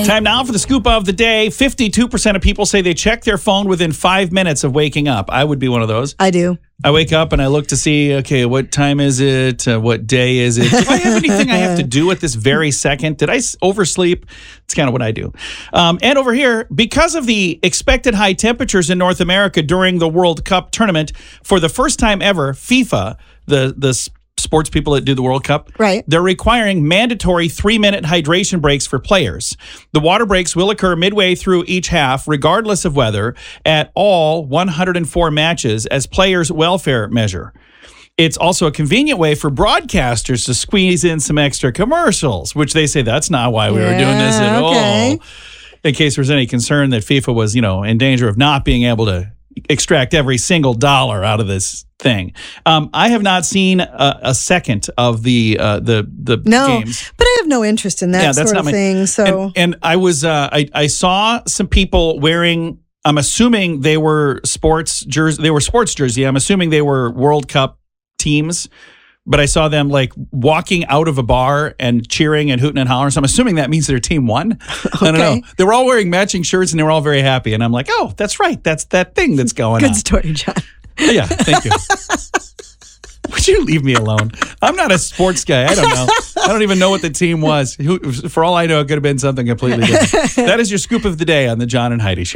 Time now for the scoop of the day. 52% of people say they check their phone within 5 minutes of waking up. I would be one of those. I do. I wake up and I look to see, okay, what time is it? What day is it? Do I have anything I have to do at this very second? Did I oversleep? It's kind of what I do. And over here, because of the expected high temperatures in North America during the World Cup tournament, for the first time ever, FIFA, the sports people that do the World Cup, right, they're requiring mandatory 3-minute hydration breaks for players. The water breaks will occur midway through each half, regardless of weather, at all 104 matches as players' welfare measure. It's also a convenient way for broadcasters to squeeze in some extra commercials, which they say that's not why we were doing this at all. In case there's any concern that FIFA was, in danger of not being able to extract every single dollar out of this thing. I have not seen a second of the games. But I have no interest in that sort of thing. So and I was I saw some people wearing, I'm assuming they were sports jersey. I'm assuming they were World Cup teams. But I saw them like walking out of a bar and cheering and hooting and hollering. So I'm assuming that means their team won. Okay. I don't know. They were all wearing matching shirts and they were all very happy. And I'm like, oh, that's right. That's that thing that's going on. Good story, John. Yeah, thank you. Would you leave me alone? I'm not a sports guy. I don't know. I don't even know what the team was. For all I know, it could have been something completely different. That is your scoop of the day on the John and Heidi Show.